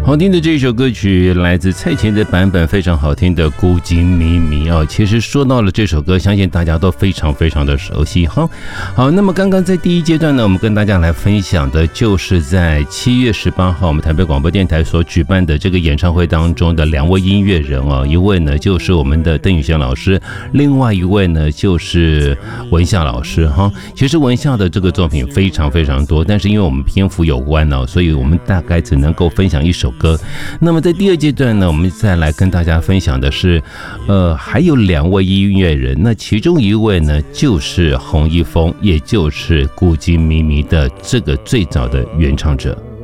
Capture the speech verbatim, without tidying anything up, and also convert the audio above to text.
好听的这一首歌曲来自蔡琴的版本，非常好听的《孤金咪咪》哦。其实说到了这首歌，相信大家都非常非常的熟悉哈。好，那么刚刚在第一阶段呢，我们跟大家来分享的就是在七月十八号我们台北广播电台所举办的这个演唱会当中的两位音乐人哦，一位呢就是我们的邓宇翔老师，另外一位呢就是文夏老师哈。其实文夏的这个作品非常非常多，但是因为我们篇幅有关哦，所以我们大概只能够分享一首歌。那么在第二阶段呢，我们再来跟大家分享的是呃，还有两位音乐人，那其中一位呢就是洪一峰，也就是《孤金咪咪》的这个最早的原唱者。